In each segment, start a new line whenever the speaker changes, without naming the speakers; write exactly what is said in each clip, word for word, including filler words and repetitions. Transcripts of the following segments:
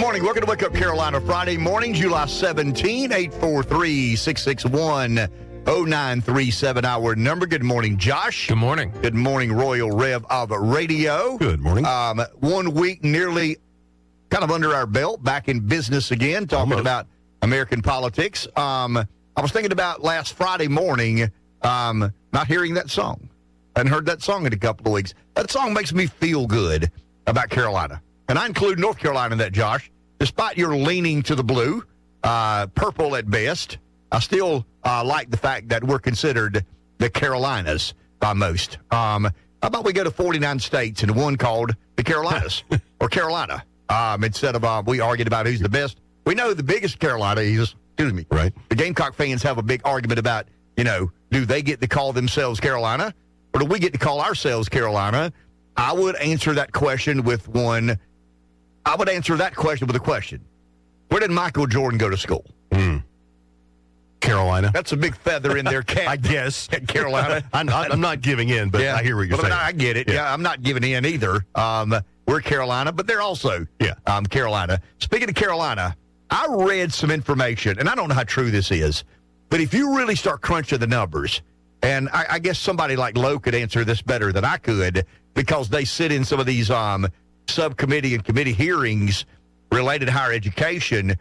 morning. Welcome to Wake Up Carolina Friday morning, July seventeenth, eight four three, six six one, oh nine three seven. Our number. Good morning, Josh.
Good morning.
Good morning, Royal Rev of Radio.
Good morning.
Um, one week nearly kind of under our belt, back in business again, talking
Almost.
about American politics. Um, I was thinking about last Friday morning, um, not hearing that song. I hadn't heard that song in a couple of weeks. That song makes me feel good about Carolina. And I include North Carolina in that, Josh. Despite your leaning to the blue, uh, purple at best, I still uh, like the fact that we're considered the Carolinas by most. Um, how about we go to forty-nine states and one called the Carolinas or Carolina um, instead of uh, we argued about who's the best. We know the biggest Carolina is, excuse me,
Right.
the Gamecock fans have a big argument about, you know, do they get to call themselves Carolina or do we get to call ourselves Carolina? I would answer that question with one. I would answer that question with a question. Where did Michael Jordan go to school?
Mm. Carolina.
That's a big feather in their cap.
I guess.
Carolina.
I'm, I'm not giving in, but
Yeah.
I hear what you're
Well,
saying.
I get it.
Yeah.
Yeah. I'm not giving in either. Um, we're Carolina, but they're also
Yeah.
um, Carolina. Speaking of Carolina, I read some information, and I don't know how true this is, but if you really start crunching the numbers, and I, I guess somebody like Lowe could answer this better than I could because they sit in some of these um, subcommittee and committee hearings related to higher education.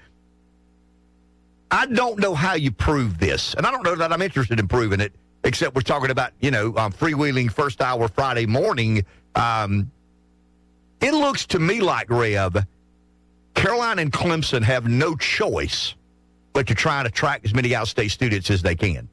I don't know how you prove this, and I don't know that I'm interested in proving it, except we're talking about, you know, um, freewheeling first hour Friday morning. Um, it looks to me like, Rev, Carolina and Clemson have no choice but to try and attract as many out-of-state students as they can.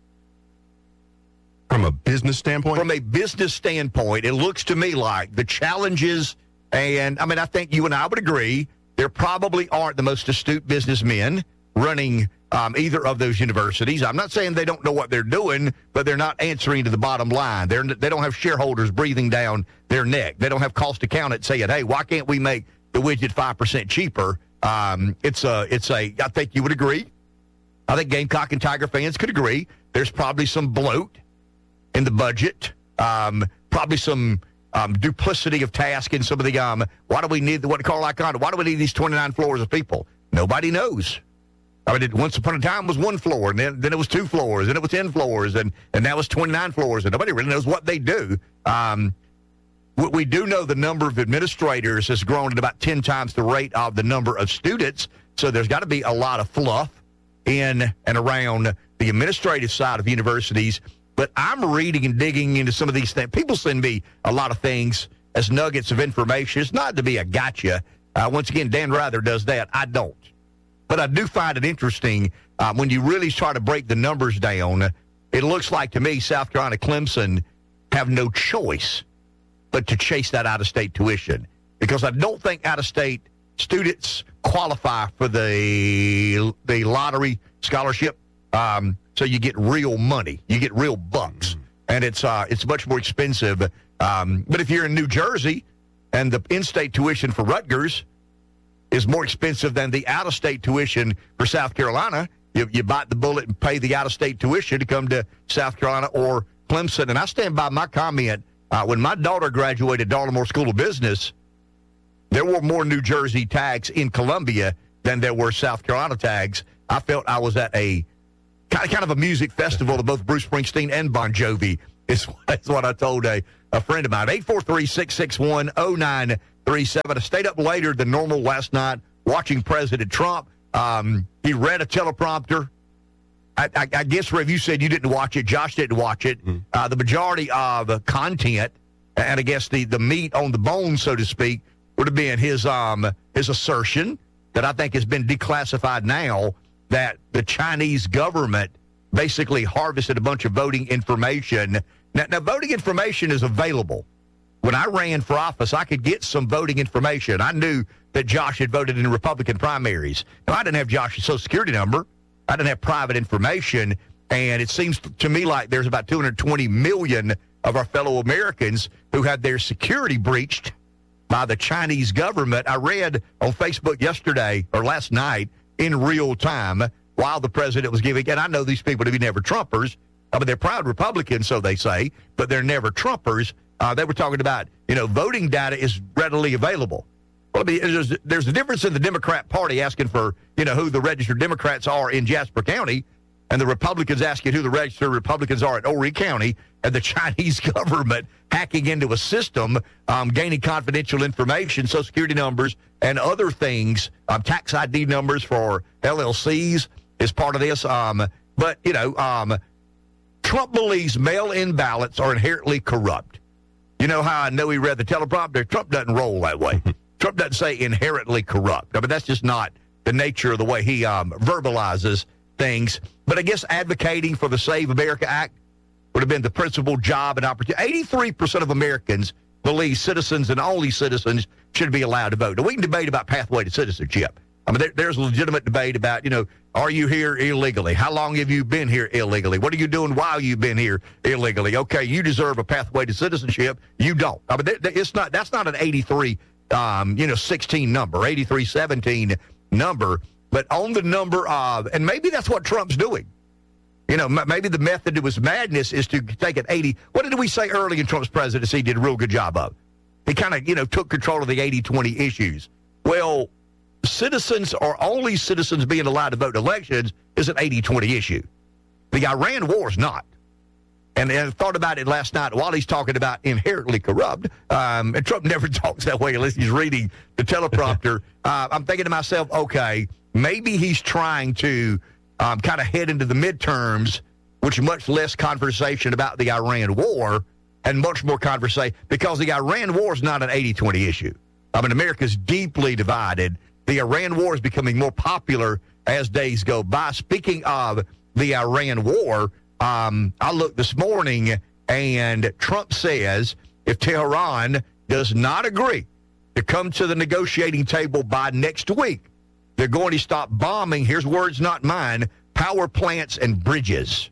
From a business standpoint?
From a business standpoint, it looks to me like the challenges, and I mean, I think you and I would agree, there probably aren't the most astute businessmen running um, either of those universities. I'm not saying they don't know what they're doing, but they're not answering to the bottom line. They're, they don't have shareholders breathing down their neck. They don't have cost accountants saying, hey, why can't we make the widget five percent cheaper? Um, it's a, it's a, I think you would agree. I think Gamecock and Tiger fans could agree. There's probably some bloat in the budget, um, probably some um, duplicity of task in some of the, um, why do we need, what Carl Icahn, why do we need these twenty-nine floors of people? Nobody knows. I mean, it, once upon a time was one floor, and then, then it was two floors, and it was ten floors, and, and now it's twenty-nine floors, and nobody really knows what they do. Um, we, we do know the number of administrators has grown at about ten times the rate of the number of students, so there's got to be a lot of fluff in and around the administrative side of universities. But I'm reading and digging into some of these things. People send me a lot of things as nuggets of information. It's not to be a gotcha. Uh, once again, Dan Rather does that. I don't. But I do find it interesting uh, when you really try to break the numbers down. It looks like to me South Carolina, Clemson have no choice but to chase that out-of-state tuition because I don't think out-of-state students qualify for the the lottery scholarship. Um, so you get real money, you get real bucks, and it's uh, it's much more expensive. Um, but if you're in New Jersey and the in-state tuition for Rutgers is more expensive than the out-of-state tuition for South Carolina, you, you bite the bullet and pay the out-of-state tuition to come to South Carolina or Clemson. And I stand by my comment. Uh, when my daughter graduated Dartmouth School of Business, there were more New Jersey tags in Columbia than there were South Carolina tags. I felt I was at a kind of, kind of a music festival of both Bruce Springsteen and Bon Jovi is, is what I told a, a friend of mine. eight four three, six six one, oh nine three seven. I stayed up later than normal last night watching President Trump. Um, he read a teleprompter. I, I, I guess, Rev, you said you didn't watch it. Josh didn't watch it. Mm-hmm. Uh, the majority of uh, content, and I guess the, the meat on the bone, so to speak, would have been his um his assertion that I think has been declassified now that the Chinese government basically harvested a bunch of voting information. Now, now voting information is available. When I ran for office, I could get some voting information. I knew that Josh had voted in the Republican primaries. Now, I didn't have Josh's Social Security number. I didn't have private information. And it seems to me like there's about two hundred twenty million of our fellow Americans who had their security breached by the Chinese government. I read on Facebook yesterday or last night in real time while the president was giving, and I know these people to be never Trumpers. I mean, they're proud Republicans, so they say, but they're never Trumpers. Uh, they were talking about, you know, voting data is readily available. Well, I mean, there's, there's a difference in the Democrat Party asking for, you know, who the registered Democrats are in Jasper County, and the Republicans asking who the registered Republicans are at Horry County, and the Chinese government hacking into a system, um, gaining confidential information, Social Security numbers, and other things, um, tax I D numbers for L L Cs is part of this. Um, but, you know, um, Trump believes mail-in ballots are inherently corrupt. You know how I know he read the teleprompter? Trump doesn't roll that way. Trump doesn't say inherently corrupt. I mean, that's just not the nature of the way he um, verbalizes things. But I guess advocating for the Save America Act would have been the principal job and opportunity. eighty-three percent of Americans believe citizens and only citizens should be allowed to vote. Now, we can debate about pathway to citizenship. I mean, there, there's a legitimate debate about, you know, are you here illegally? How long have you been here illegally? What are you doing while you've been here illegally? Okay, you deserve a pathway to citizenship. You don't. I mean, there, there, it's not. That's not an eighty-three, um, you know, sixteen number, eighty-three seventeen number. But on the number of, and maybe that's what Trump's doing. You know, m- maybe the method to his madness is to take an eighty. What did we say early in Trump's presidency? He did a real good job of. He kind of, you know, took control of the eighty twenty issues. Well, citizens or only citizens being allowed to vote in elections is an eighty twenty issue. The Iran war is not. And I thought about it last night while he's talking about inherently corrupt. Um, and Trump never talks that way unless he's reading the teleprompter. uh, I'm thinking to myself, okay, maybe he's trying to um, kind of head into the midterms, which much less conversation about the Iran war and much more conversation, because the Iran war is not an eighty twenty issue. I mean, America's deeply divided. The Iran war is becoming more popular as days go by. Speaking of the Iran war, um, I looked this morning, and Trump says if Tehran does not agree to come to the negotiating table by next week, they're going to stop bombing, here's words not mine, power plants and bridges.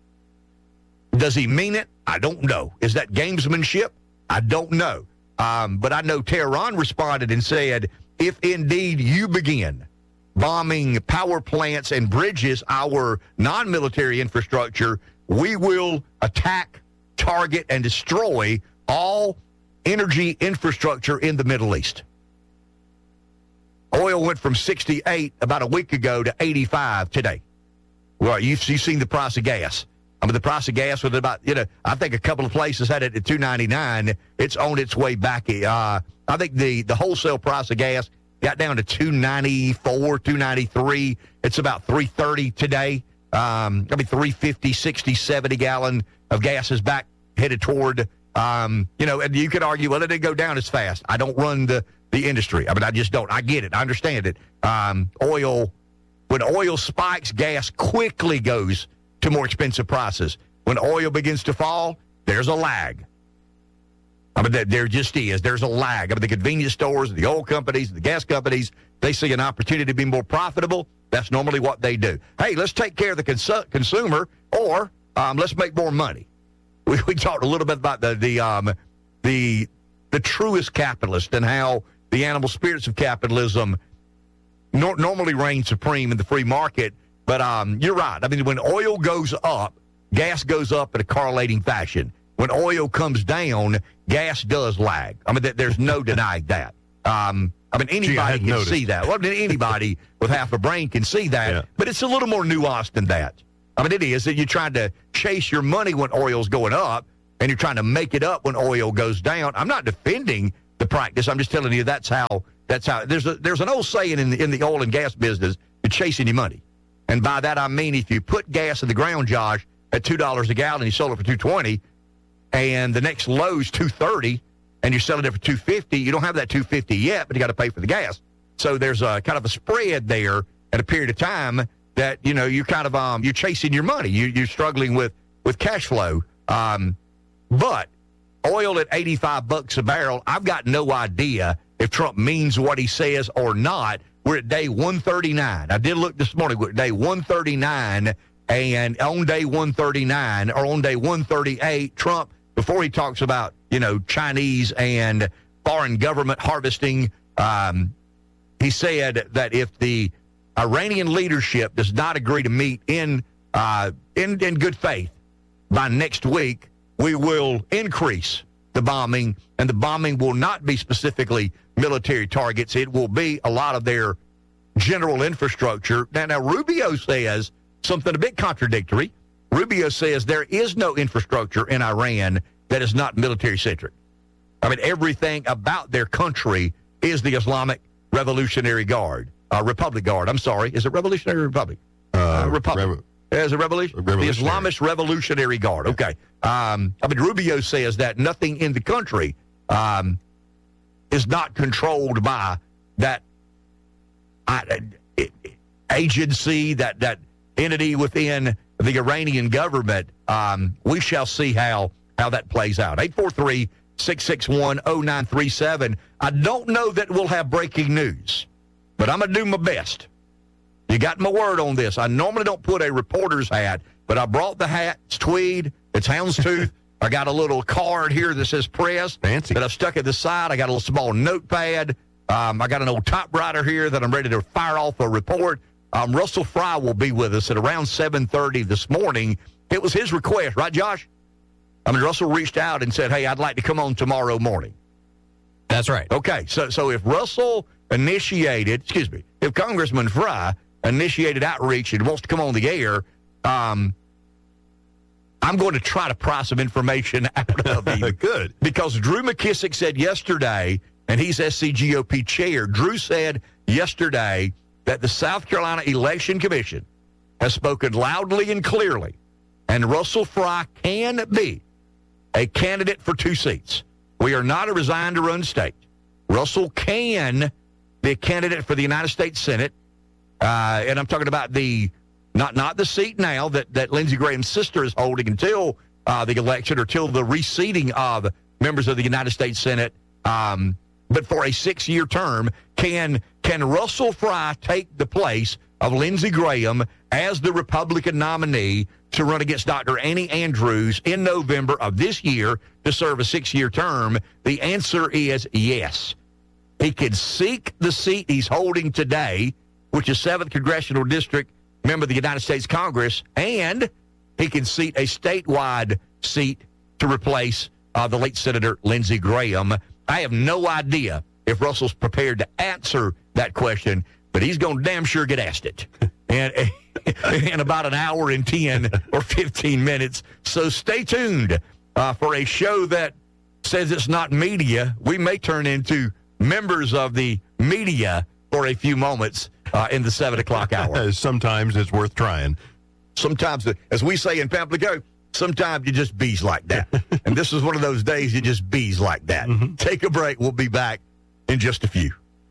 Does he mean it? I don't know. Is that gamesmanship? I don't know. Um, but I know Tehran responded and said, if indeed you begin bombing power plants and bridges, our non-military infrastructure, we will attack, target, and destroy all energy infrastructure in the Middle East. Oil went from sixty-eight about a week ago to eighty-five today. Well, you've, you've seen the price of gas. I mean, the price of gas was about, you know, I think a couple of places had it at two ninety-nine. It's on its way back. Uh, I think the, the wholesale price of gas got down to two ninety-four, two ninety-three. It's about three thirty today. Um, I mean, three fifty, sixty, seventy gallon of gas is back headed toward, um, you know, and you could argue, well, it didn't go down as fast. I don't run the, the industry. I mean, I just don't. I get it. I understand it. Um, oil, when oil spikes, gas quickly goes to more expensive prices. When oil begins to fall, there's a lag. I mean, there just is. There's a lag. I mean, the convenience stores, the oil companies, the gas companies, they see an opportunity to be more profitable. That's normally what they do. Hey, let's take care of the cons- consumer, or um, let's make more money. We, we talked a little bit about the the um, the the truest capitalist and how the animal spirits of capitalism nor- normally reign supreme in the free market. But um, you're right. I mean, when oil goes up, gas goes up in a correlating fashion. When oil comes down, gas does lag. I mean, there's no denying that. Um, I mean, anybody
Gee, I
can
noticed.
see that. Well, anybody with half a brain can see that.
Yeah.
But it's a little more nuanced than that. I mean, it is that you're trying to chase your money when oil's going up, and you're trying to make it up when oil goes down. I'm not defending the practice. I'm just telling you that's how. That's how. There's a there's an old saying in the, in the oil and gas business: you're chasing your money. And by that I mean if you put gas in the ground, Josh, at two dollars a gallon, you sold it for two twenty, and the next low's two thirty, and you're selling it for two fifty. You don't have that two fifty yet, but you got to pay for the gas. So there's a kind of a spread there at a period of time that, you know, you kind of um you're chasing your money. You you're struggling with with cash flow. Um, but oil at eighty-five bucks a barrel, I've got no idea if Trump means what he says or not. We're at day one thirty-nine. I did look this morning. We're at day one thirty-nine, and on day one thirty-nine or on day one thirty-eight, Trump, before he talks about, you know, Chinese and foreign government harvesting, um, he said that if the Iranian leadership does not agree to meet in uh, in in good faith by next week, we will increase the bombing, and the bombing will not be specifically military targets. It will be a lot of their general infrastructure. Now, now Rubio says something a bit contradictory. Rubio says there is no infrastructure in Iran that is not military-centric. I mean, everything about their country is the Islamic Revolutionary Guard, uh, Republic Guard. I'm sorry. Is it Revolutionary or Republic? Uh, uh, Republic. Revo- is it Revolution? The Islamist Revolutionary Guard. Okay. Um, I mean, Rubio says that nothing in the country um, is not controlled by that uh, agency, that, that entity within the Iranian government. Um, we shall see how, how that plays out. eight four three, six six one, zero nine three seven. I don't know that we'll have breaking news, but I'm going to do my best. You got my word on this. I normally don't put a reporter's hat, but I brought the hat. It's tweed. It's houndstooth. I got a little card here that says press.
Fancy.
That I've stuck at the side. I got a little small notepad. Um, I got an old typewriter here that I'm ready to fire off a report. Um, Russell Fry will be with us at around seven thirty this morning. It was his request, right, Josh? I mean, Russell reached out and said, hey, I'd like to come on tomorrow morning.
That's right.
Okay, so so if Russell initiated, excuse me, if Congressman Fry initiated outreach and wants to come on the air, um, I'm going to try to pry some information out of him.
Good.
Because Drew McKissick said yesterday, and he's S C G O P chair, Drew said yesterday that the South Carolina Election Commission has spoken loudly and clearly, and Russell Fry can be a candidate for two seats. We are not a resign to run state. Russell can be a candidate for the United States Senate. Uh, and I'm talking about the not not the seat now that, that Lindsey Graham's sister is holding until uh, the election or till the reseating of members of the United States Senate. Um, but for a six-year term, can can Russell Fry take the place of Lindsey Graham as the Republican nominee to run against Doctor Annie Andrews in November of this year to serve a six-year term? The answer is yes. He could seek the seat he's holding today, which is seventh Congressional District, member of the United States Congress, and he can seat a statewide seat to replace uh, the late Senator Lindsey Graham. I have no idea if Russell's prepared to answer that question, but he's going to damn sure get asked it and, in about an hour and ten or fifteen minutes. So stay tuned uh, for a show that says it's not media. We may turn into members of the media for a few moments uh, in the seven o'clock hour.
Sometimes it's worth trying.
Sometimes, as we say in Pamplico, sometimes you just bees like that. And this is one of those days you just bees like that. Mm-hmm. Take a break. We'll be back in just a few.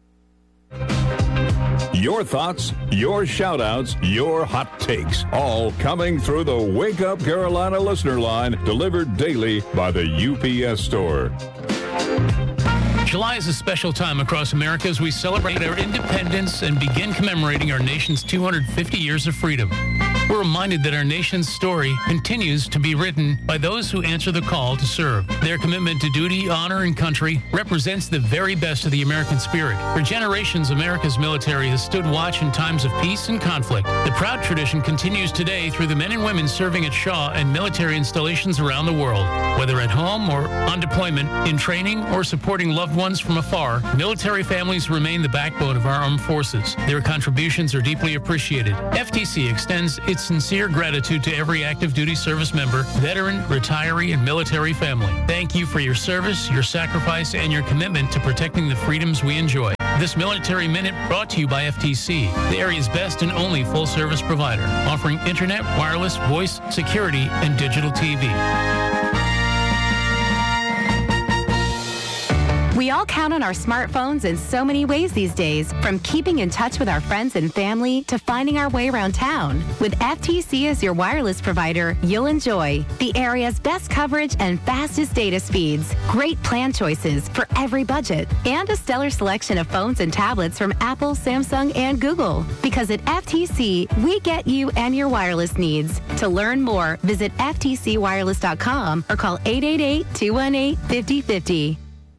Your thoughts, your shout-outs, your hot takes, all coming through the Wake Up Carolina listener line, delivered daily by the U P S store.
July is a special time across America as we celebrate our independence and begin commemorating our nation's two hundred fifty years of freedom. We're reminded that our nation's story continues to be written by those who answer the call to serve. Their commitment to duty, honor, and country represents the very best of the American spirit. For generations, America's military has stood watch in times of peace and conflict. The proud tradition continues today through the men and women serving at Shaw and military installations around the world. Whether at home or on deployment, in training, or supporting loved ones from afar, military families remain the backbone of our armed forces. Their contributions are deeply appreciated. F T C extends its sincere gratitude to every active duty service member, veteran, retiree, and military family. Thank you for your service, your sacrifice, and your commitment to protecting the freedoms we enjoy. This Military Minute brought to you by F T C, the area's best and only full-service provider, offering internet, wireless, voice, security, and digital T V.
We all count on our smartphones in so many ways these days, from keeping in touch with our friends and family to finding our way around town. With F T C as your wireless provider, you'll enjoy the area's best coverage and fastest data speeds, great plan choices for every budget, and a stellar selection of phones and tablets from Apple, Samsung, and Google. Because at F T C, we get you and your wireless needs. To learn more, visit F T C wireless dot com or call eight eight eight, two one eight, five oh five oh.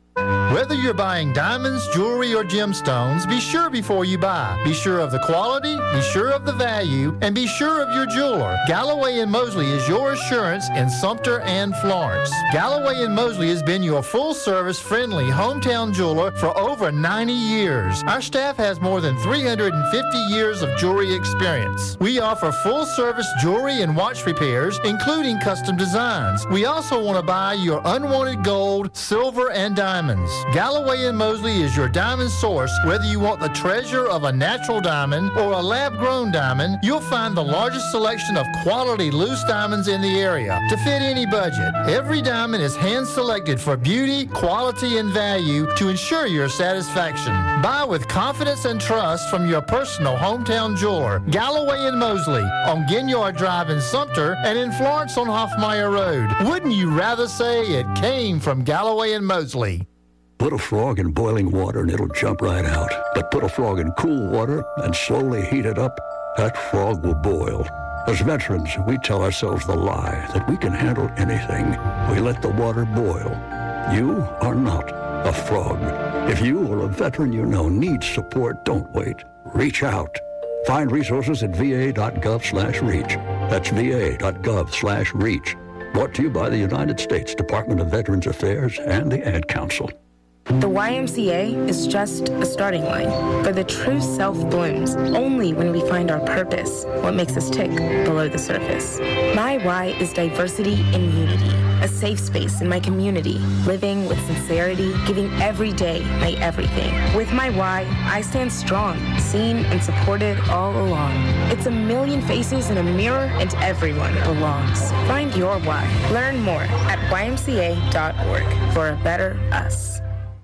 Whether you're buying diamonds, jewelry, or gemstones, be sure before you buy. Be sure of the quality, be sure of the value, and be sure of your jeweler. Galloway and Mosley is your assurance in Sumter and Florence. Galloway and Mosley has been your full-service, friendly hometown jeweler for over ninety years. Our staff has more than three hundred fifty years of jewelry experience. We offer full-service jewelry and watch repairs, including custom designs. We also want to buy your unwanted gold, silver, and diamonds. Galloway and Mosley is your diamond source. Whether you want the treasure of a natural diamond or a lab-grown diamond, you'll find the largest selection of quality loose diamonds in the area to fit any budget. Every diamond is hand-selected for beauty, quality, and value to ensure your satisfaction. Buy with confidence and trust from your personal hometown jeweler, Galloway and Mosley, on Ginyard Drive in Sumter and in Florence on Hoffmeyer Road. Wouldn't you rather say it came from Galloway and Mosley?
Put a frog in boiling water and it'll jump right out. But put a frog in cool water and slowly heat it up, that frog will boil. As veterans, we tell ourselves the lie that we can handle anything. We let the water boil. You are not a frog. If you or a veteran you know needs support, don't wait. Reach out. Find resources at va.gov slash reach. That's va.gov slash reach. Brought to you by the United States Department of Veterans Affairs and the Ad Council.
The Y M C A is just a starting line, for the true self blooms only when we find our purpose, what makes us tick below the surface. My Y is diversity and unity, a safe space in my community, living with sincerity, giving every day my everything. With my Y, I stand strong, seen and supported all along. It's a million faces in a mirror and everyone belongs. Find your Y. Learn more at y m c a dot org for a better us.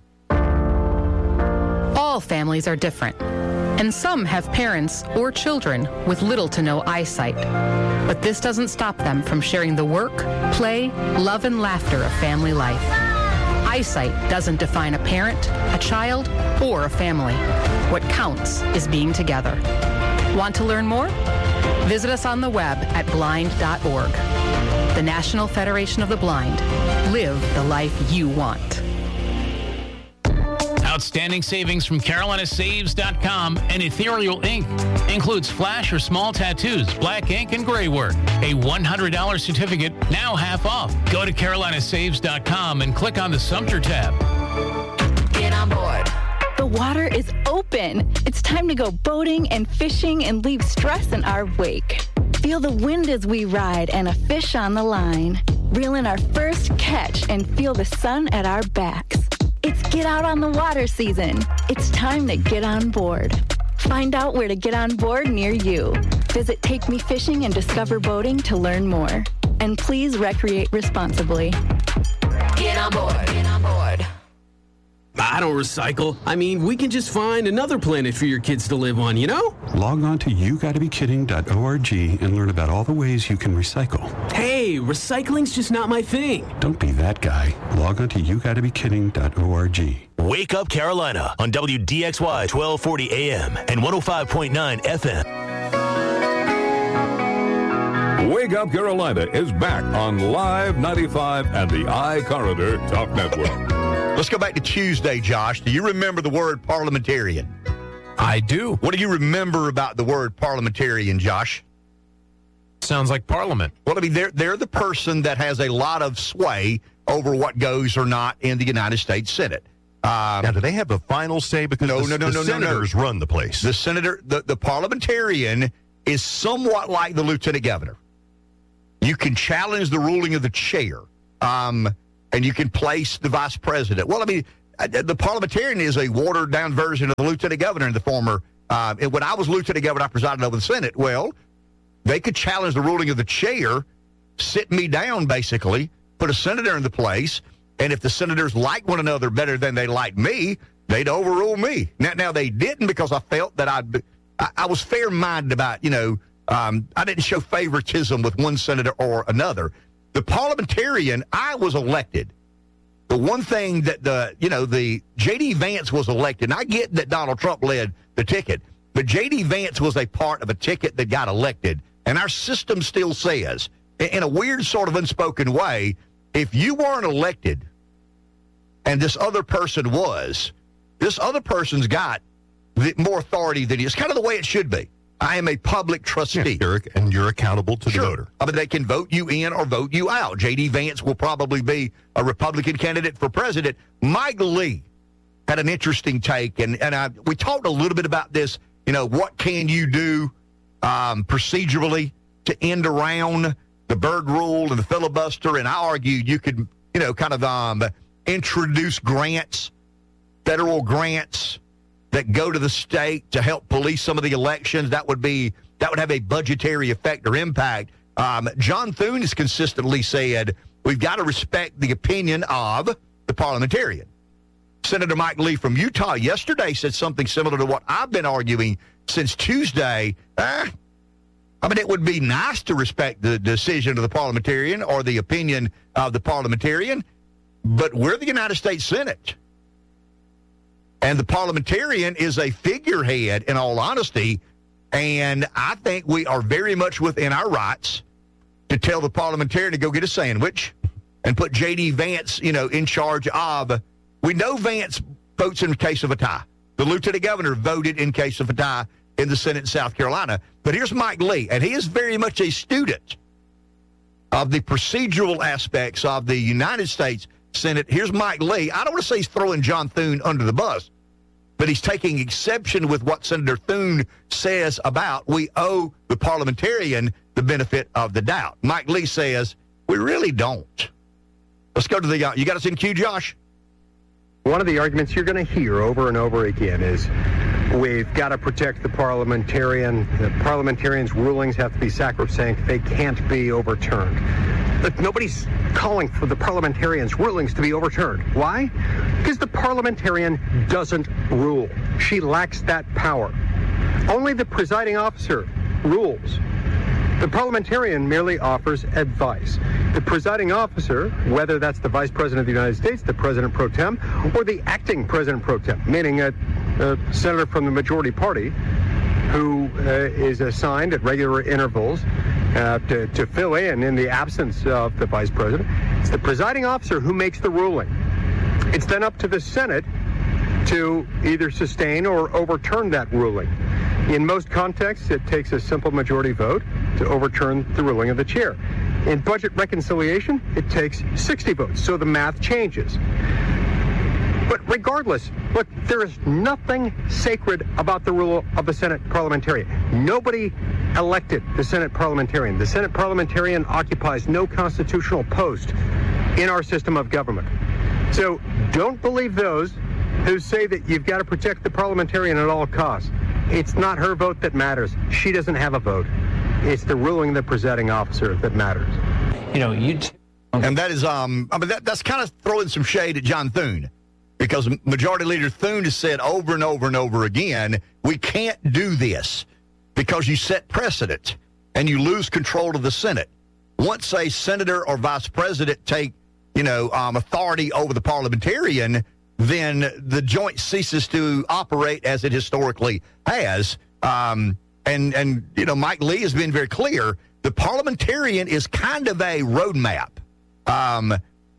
All families are different, and some have parents or children with little to no eyesight. But this doesn't stop them from sharing the work, play, love, and laughter of family life. Eyesight doesn't define a parent, a child, or a family. What counts is being together. Want to learn more? Visit us on the web at blind dot org. The National Federation of the Blind. Live the life you want.
Outstanding savings from Carolina Saves dot com and Ethereal Ink. Includes flash or small tattoos, black ink, and gray work. A one hundred dollars certificate, now half off. Go to Carolina Saves dot com and click on the Sumter tab.
Get on board.
The water is open. It's time to go boating and fishing and leave stress in our wake. Feel the wind as we ride and a fish on the line. Reel in our first catch and feel the sun at our backs. It's get out on the water season. It's time to get on board. Find out where to get on board near you. Visit Take Me Fishing and Discover Boating to learn more. And please recreate responsibly.
Get on board. Get on board.
I don't recycle. I mean, we can just find another planet for your kids to live on, you know?
Log on to you gotta be kidding dot org and learn about all the ways you can recycle.
Hey, recycling's just not my thing.
Don't be that guy. Log on to you gotta be kidding dot org.
Wake Up Carolina on W D X Y twelve forty A M and one oh five point nine F M.
Wake Up Carolina is back on Live ninety-five and the iCorridor Talk Network.
Let's go back to Tuesday, Josh. Do you remember the word parliamentarian?
I do.
What do you remember about the word parliamentarian, Josh?
Sounds like parliament.
Well, I mean, they're, they're the person that has a lot of sway over what goes or not in the United States Senate.
Um, now, do they have a final say? Because
no,
the,
no, no,
the
no,
senators
no, no.
run the place.
The senator, the, the parliamentarian is somewhat like the lieutenant governor. You can challenge the ruling of the chair. Um And you can place the vice president. Well, I mean, the parliamentarian is a watered-down version of the lieutenant governor in the former. Uh, and when I was lieutenant governor, I presided over the Senate. Well, they could challenge the ruling of the chair, sit me down, basically, put a senator in the place, and if the senators like one another better than they like me, they'd overrule me. Now, now they didn't because I felt that I'd, I, I was fair-minded about, you know, um, I didn't show favoritism with one senator or another. The parliamentarian, I was elected. The one thing that the, you know, the J D. Vance was elected, and I get that Donald Trump led the ticket, but J D. Vance was a part of a ticket that got elected. And our system still says, in a weird sort of unspoken way, if you weren't elected and this other person was, this other person's got the, more authority than you. It's kind of the way it should be. I am a public trustee.
Yeah, you're, and you're accountable to
sure.
the voter.
I mean, they can vote you in or vote you out. J D. Vance will probably be a Republican candidate for president. Mike Lee had an interesting take, and, and I, we talked a little bit about this. You know, what can you do um, procedurally to end around the Byrd rule and the filibuster? And I argued you could, you know, kind of um, introduce grants, federal grants, that go to the state to help police some of the elections. That would be that would have a budgetary effect or impact. Um, John Thune has consistently said we've got to respect the opinion of the parliamentarian. Senator Mike Lee from Utah yesterday said something similar to what I've been arguing since Tuesday. Eh, I mean, it would be nice to respect the decision of the parliamentarian or the opinion of the parliamentarian, but we're the United States Senate. And the parliamentarian is a figurehead, in all honesty, and I think we are very much within our rights to tell the parliamentarian to go get a sandwich and put J D. Vance, you know, in charge of. We know Vance votes in case of a tie. The lieutenant governor voted in case of a tie in the Senate in South Carolina. But here's Mike Lee, and he is very much a student of the procedural aspects of the United States Senate. Here's Mike Lee. I don't want to say he's throwing John Thune under the bus, but he's taking exception with what Senator Thune says about we owe the parliamentarian the benefit of the doubt. Mike Lee says we really don't. Let's go to the, uh, you got us in queue, Josh?
One of the arguments you're going to hear over and over again is we've got to protect the parliamentarian. The parliamentarian's rulings have to be sacrosanct. They can't be overturned. But nobody's calling for the parliamentarian's rulings to be overturned. Why? Because the parliamentarian doesn't rule. She lacks that power. Only the presiding officer rules. The parliamentarian merely offers advice. The presiding officer, whether that's the Vice President of the United States, the President pro tem, or the acting President pro tem, meaning a, a senator from the majority party who uh, is assigned at regular intervals uh, to, to fill in in the absence of the Vice President. It's the presiding officer who makes the ruling. It's then up to the Senate to either sustain or overturn that ruling. In most contexts, it takes a simple majority vote to overturn the ruling of the chair. In budget reconciliation, it takes sixty votes, so the math changes. But regardless, look, there is nothing sacred about the rule of the Senate parliamentarian. Nobody elected the Senate parliamentarian. The Senate parliamentarian occupies no constitutional post in our system of government. So don't believe those who say that you've got to protect the parliamentarian at all costs. It's not her vote that matters. She doesn't have a vote. It's the ruling of the presiding officer that matters.
You know, you t- and that is, um, I mean, that, that's kind of throwing some shade at John Thune, because Majority Leader Thune has said over and over and over again, we can't do this because you set precedent and you lose control of the Senate. Once a senator or vice president take, you know, um, authority over the parliamentarian, then the joint ceases to operate as it historically has. Um, and, and, you know, Mike Lee has been very clear. The parliamentarian is kind of a roadmap. Um,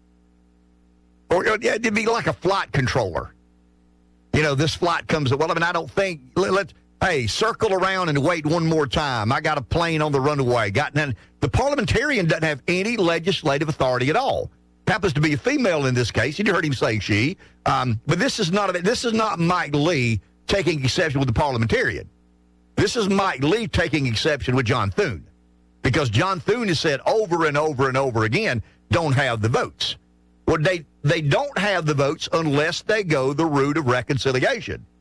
or yeah, it'd be like a flight controller. You know, this flight comes, well, I mean, I don't think, let, let hey, circle around and wait one more time. I got a plane on the runway. Got, and the parliamentarian doesn't have any legislative authority at all. Happens to be a female in this case. You heard him say she. Um, but this is not a, this is not Mike Lee taking exception with the parliamentarian. This is Mike Lee taking exception with John Thune, because John Thune has said over and over and over again, don't have the votes. Well, they they don't have the votes unless they go the route of reconciliation.